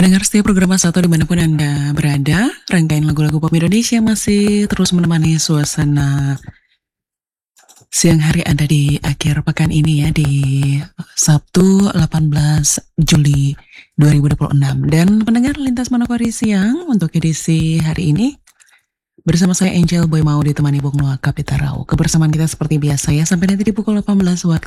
Pendengar setia program Satu dimanapun Anda berada, rangkaian lagu-lagu pop Indonesia masih terus menemani suasana siang hari Anda di akhir pekan ini ya, di Sabtu 18 Juli 2026. Dan pendengar lintas Manokwari siang untuk edisi hari ini, bersama saya Angel Boy mau ditemani Bung Noah Kapitarau. Kebersamaan kita seperti biasa ya, sampai nanti di pukul 18 waktu